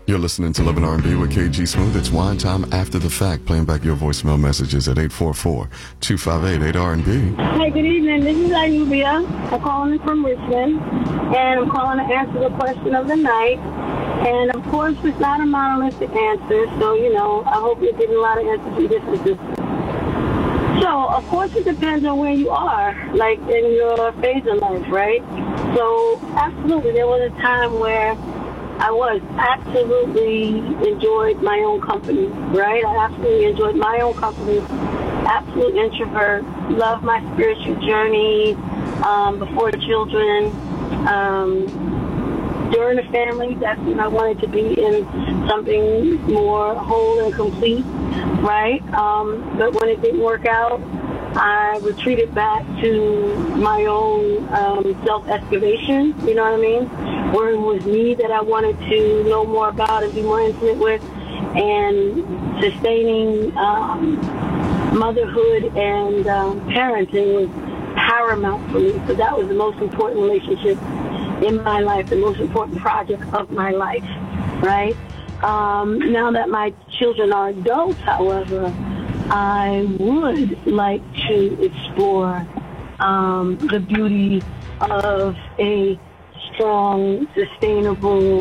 You're listening to Love and R&B with KG Smooth. It's wine time after the fact. Playing back your voicemail messages at 844-258-8R&B. Hey, good evening. This is Ayubia. I'm calling from Richmond, and I'm calling to answer the question of the night. And, of course, it's not a monolithic answer, so, I hope you're getting a lot of answers from differences. So, of course, it depends on where you are, like in your phase of life, right? So, absolutely, there was a time where I absolutely enjoyed my own company, right? I absolutely enjoyed my own company. Absolute introvert. Loved my spiritual journey before children. During the family, that's when I wanted to be in something more whole and complete, right? But when it didn't work out, I retreated back to my own self-excavation, you know what I mean? Where it was me that I wanted to know more about and be more intimate with, and sustaining motherhood and parenting was paramount for me. So that was the most important relationship in my life, the most important project of my life, right? Now that my children are adults, however, I would like to explore the beauty of a strong, sustainable,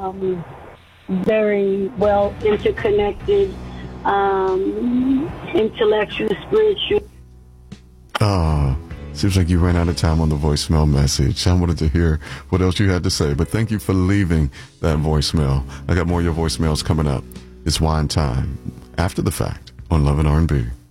very well interconnected, intellectual, spiritual. Seems like you ran out of time on the voicemail message. I wanted to hear what else you had to say, but thank you for leaving that voicemail. I got more of your voicemails coming up. It's wine time after the fact on Love and R&B.